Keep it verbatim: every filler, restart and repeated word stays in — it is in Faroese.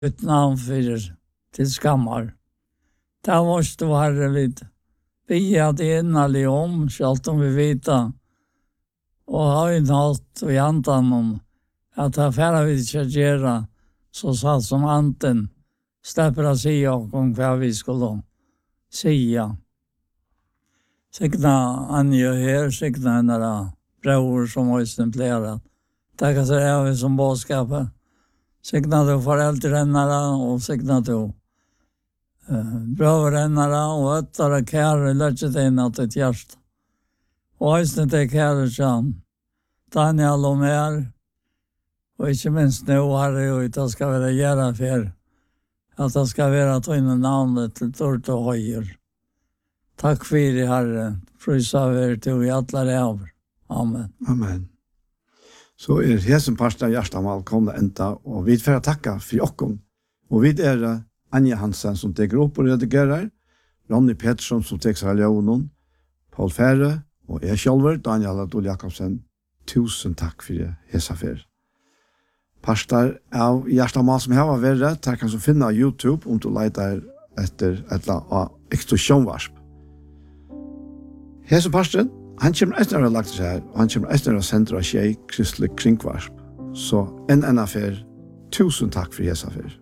ett namn för till skammar. Det måste vara vid vi hade innerlig om, självt om vi vita. Och har inte hållit i andan om att affära vi ska göra så satt som anten släpper att säga om vad vi skulle säga. Säkna Anja här, säkna henne bror som har stämplerat. Tackar sig även som bådskapet. Säkna du föräldrarna och säkna du uh, bröderna och öttare kärre lägger dig in att ett hjärta. Och höjsten till kärre som Daniel och mer. Och inte minst nu har det ju att det ska vara göra för att det ska vara att ta in namnet till tort och höjer. Tack för det, Herre. Frysa över till i alla över. Amen. Amen. Så er hesen parsta hjertemål kommet enda, og vi får takke for okken. Og vi er Anja Hansen som teker opp og redigerer, Ronny Pettersson som teker seg av Paul Fære, og jeg selv, Daniel Adol Jakobsen. Tusen takk for det, hesafer. Pastor av hjertemål som har vært, der kan du finne av YouTube om du leter etter et eller annet ekstosjonvarsp. Hesen pastoren, han kommer etter å ha lagt seg her, og han kommer etter å sende av Tjei Kristelig Kringvarsp. Så en enn affær, tusen takk for Jesafer.